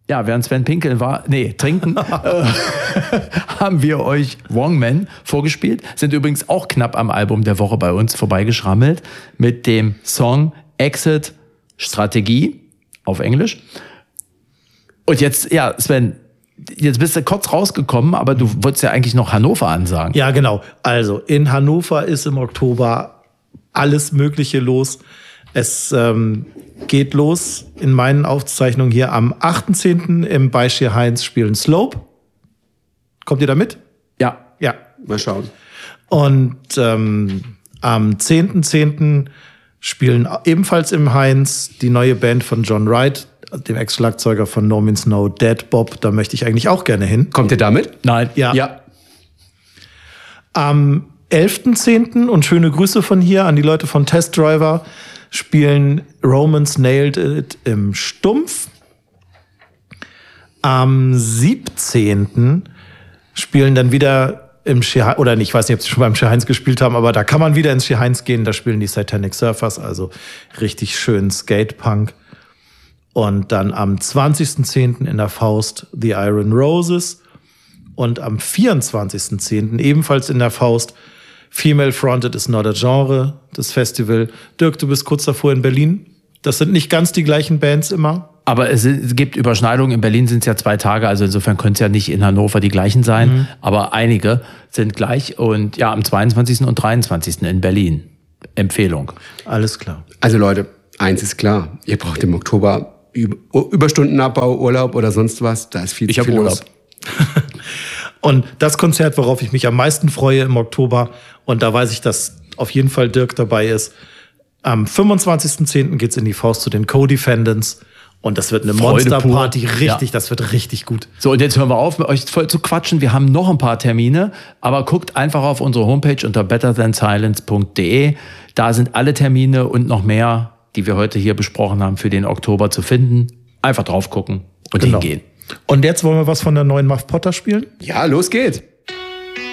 Ja, während Sven Pinkel trinken, haben wir euch Wrongman vorgespielt. Sind übrigens auch knapp am Album der Woche bei uns vorbeigeschrammelt mit dem Song Exit Strategie auf Englisch. Und jetzt, ja, Sven, jetzt bist du kurz rausgekommen, aber du wolltest ja eigentlich noch Hannover ansagen. Ja, genau. Also in Hannover ist im Oktober alles Mögliche los. Es geht los in meinen Aufzeichnungen hier am 8.10. im Beispiel Heinz spielen Slope. Kommt ihr da mit? Ja. Ja. Mal schauen. Und am 10.10. spielen ebenfalls im Heinz die neue Band von John Wright, dem Ex-Schlagzeuger von No Means No, Dead Bob. Da möchte ich eigentlich auch gerne hin. Kommt ihr damit? Nein. Ja. Am 11.10. und schöne Grüße von hier an die Leute von Test Driver spielen Romans Nailed It im Stumpf. Am 17. spielen dann wieder im Ski-Heinz, oder nicht, ich weiß nicht, ob sie schon beim Ski-Heinz gespielt haben, aber da kann man wieder ins Ski-Heinz gehen, da spielen die Satanic Surfers, also richtig schön Skatepunk. Und dann am 20.10. in der Faust The Iron Roses und am 24.10. ebenfalls in der Faust Female Fronted is not a Genre, das Festival. Dirk, du bist kurz davor in Berlin. Das sind nicht ganz die gleichen Bands immer. Aber es gibt Überschneidungen. In Berlin sind es ja 2 Tage, also insofern können es ja nicht in Hannover die gleichen sein. Aber einige sind gleich. Und ja, am 22. und 23. in Berlin. Empfehlung. Alles klar. Also Leute, eins ist klar. Ihr braucht im Oktober Überstundenabbau, Urlaub oder sonst was. Da ist viel zu viel los. Und das Konzert, worauf ich mich am meisten freue im Oktober, und da weiß ich, dass auf jeden Fall Dirk dabei ist, am 25.10. geht's in die Faust zu den Co-Defendants. Und das wird eine Monsterparty, richtig, das wird richtig gut. So, und jetzt hören wir auf, mit euch voll zu quatschen. Wir haben noch ein paar Termine, aber guckt einfach auf unsere Homepage unter betterthansilence.de. Da sind alle Termine und noch mehr, die wir heute hier besprochen haben, für den Oktober zu finden. Einfach drauf gucken und hingehen. Und jetzt wollen wir was von der neuen Muff Potter spielen? Ja, los geht's.